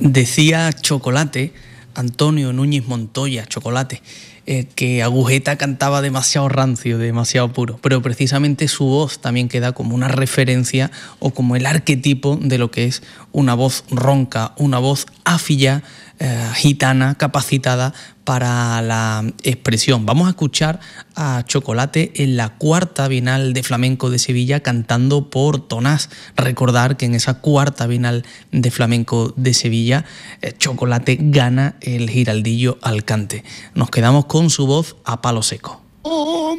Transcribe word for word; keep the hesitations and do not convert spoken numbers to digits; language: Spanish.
Decía Chocolate, Antonio Núñez Montoya, Chocolate, eh, que Agujeta cantaba demasiado rancio, demasiado puro, pero precisamente su voz también queda como una referencia o como el arquetipo de lo que es una voz ronca, una voz afilla, eh, gitana, capacitada para la expresión. Vamos a escuchar a Chocolate en la cuarta Bienal de Flamenco de Sevilla cantando por Tonás. Recordar que en esa cuarta Bienal de Flamenco de Sevilla, eh, Chocolate gana el Giraldillo al cante. Nos quedamos con su voz a palo seco.